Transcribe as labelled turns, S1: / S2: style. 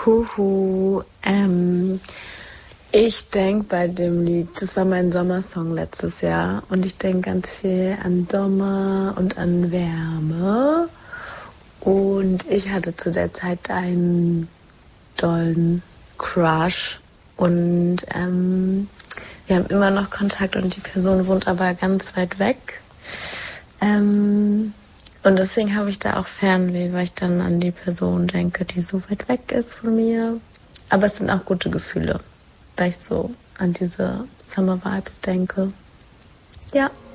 S1: Huhu, ich denke bei dem Lied, das war mein Sommersong letztes Jahr und ich denke ganz viel an Sommer und an Wärme und ich hatte zu der Zeit einen dollen Crush und wir haben immer noch Kontakt und die Person wohnt aber ganz weit weg. Und deswegen habe ich da auch Fernweh, weil ich dann an die Person denke, die so weit weg ist von mir. Aber es sind auch gute Gefühle, weil ich so an diese Summer Vibes denke. Ja.